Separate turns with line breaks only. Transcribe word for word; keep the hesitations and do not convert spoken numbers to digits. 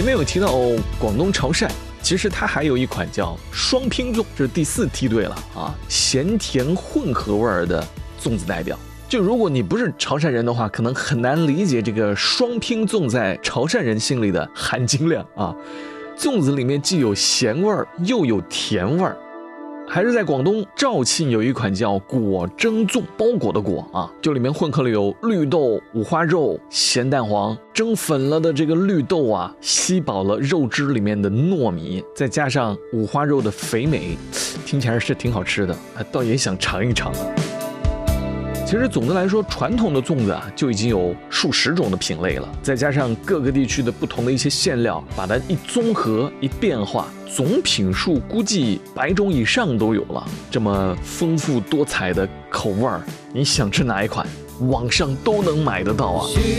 前面有提到广东潮汕，其实它还有一款叫双拼粽，这是第四梯队了啊，咸甜混合味的粽子代表。就如果你不是潮汕人的话，可能很难理解这个双拼粽在潮汕人心里的含金量啊。粽子里面既有咸味儿，又有甜味儿。还是在广东肇庆有一款叫果蒸粽，包裹的果啊，就里面混合了有绿豆、五花肉、咸蛋黄，蒸粉了的这个绿豆啊，吸饱了肉汁里面的糯米，再加上五花肉的肥美，听起来是挺好吃的，倒也想尝一尝。其实总的来说，传统的粽子啊就已经有数十种的品类了，再加上各个地区的不同的一些馅料，把它一综合一变化，总品数估计百种以上都有了。这么丰富多彩的口味儿，你想吃哪一款，网上都能买得到啊。